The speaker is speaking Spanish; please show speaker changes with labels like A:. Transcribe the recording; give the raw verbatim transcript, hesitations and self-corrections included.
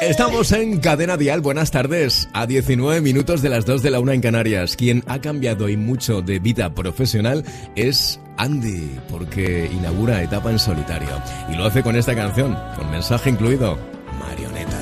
A: Estamos en Cadena Dial, buenas tardes, a diecinueve minutos de las dos de la una en Canarias. Quien ha cambiado y mucho de vida profesional es Andy, porque inaugura etapa en solitario. Y lo hace con esta canción, con mensaje incluido, Marioneta.